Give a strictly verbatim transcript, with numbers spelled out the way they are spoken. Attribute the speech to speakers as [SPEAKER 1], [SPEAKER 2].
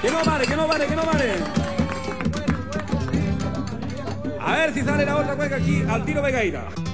[SPEAKER 1] Que no vale, que no vale, que no vale. A ver si sale la otra cueca aquí al tiro Vegueira.